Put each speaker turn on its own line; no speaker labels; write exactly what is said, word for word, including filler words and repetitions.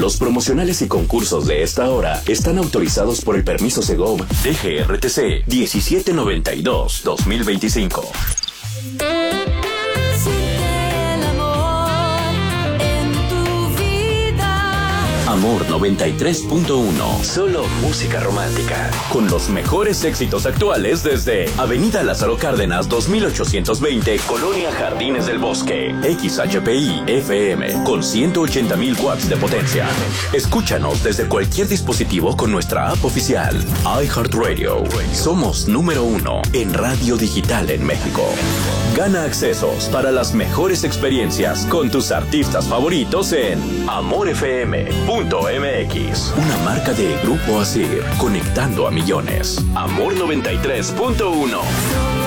Los promocionales y concursos de esta hora están autorizados por el permiso Segov D G R T C diecisiete noventa y dos guión dos mil veinticinco. Amor noventa y tres punto uno. Solo música romántica. Con los mejores éxitos actuales desde Avenida Lázaro Cárdenas dos mil ochocientos veinte, Colonia Jardines del Bosque. X H P I F M con ciento ochenta mil watts de potencia. Escúchanos desde cualquier dispositivo con nuestra app oficial. iHeartRadio. Somos número uno en radio digital en México. Gana accesos para las mejores experiencias con tus artistas favoritos en amor f m punto m x. Una marca de Grupo Asir, conectando a millones. Amor noventa y tres punto uno.